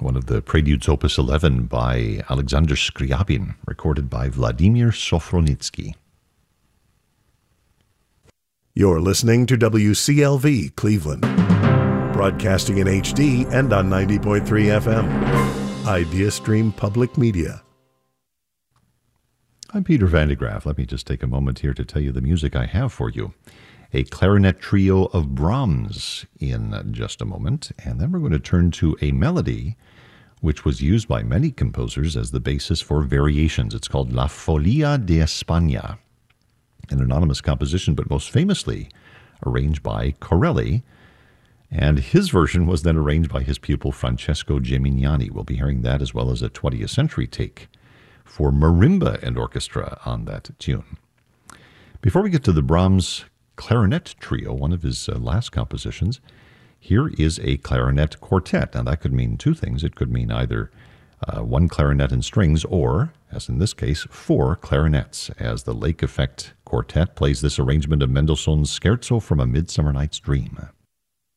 one of the Preludes Opus 11 by Alexander Scriabin, recorded by Vladimir Sofronitsky. You're listening to WCLV Cleveland, broadcasting in HD and on 90.3 FM. IdeaStream Public Media. I'm Peter Van de Graaf. Let me just take a moment here to tell you the music I have for you. A clarinet trio of Brahms in just a moment, and then we're going to turn to a melody which was used by many composers as the basis for variations. It's called La Folia de España, an anonymous composition, but most famously arranged by Corelli, and his version was then arranged by his pupil Francesco Gemignani. We'll be hearing that as well as a 20th century take for marimba and orchestra on that tune. Before we get to the Brahms clarinet trio, one of his last compositions, here is a clarinet quartet. Now that could mean two things. It could mean either one clarinet and strings, or, as in this case, four clarinets, as the Lake Effect Quartet plays this arrangement of Mendelssohn's Scherzo from A Midsummer Night's Dream.